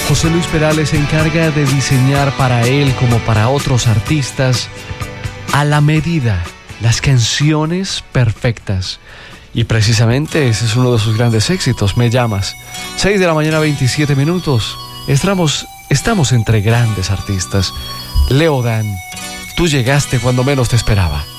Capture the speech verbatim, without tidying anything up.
José Luis Perales se encarga de diseñar para él como para otros artistas a la medida las canciones perfectas. Y precisamente ese es uno de sus grandes éxitos, Me Llamas. seis de la mañana, veintisiete minutos. Estamos, estamos entre grandes artistas. Leo Dan, tú llegaste cuando menos te esperaba.